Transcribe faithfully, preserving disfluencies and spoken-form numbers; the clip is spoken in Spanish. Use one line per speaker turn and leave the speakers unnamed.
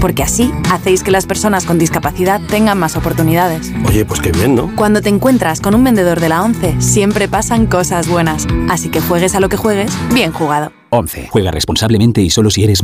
porque así hacéis que las personas con discapacidad tengan más oportunidades.
Oye, pues qué bien, ¿no?
Cuando te encuentras con un vendedor de la ONCE, siempre pasan cosas buenas. Así que juegues a lo que juegues, bien jugado.
ONCE. Juega responsablemente y solo si eres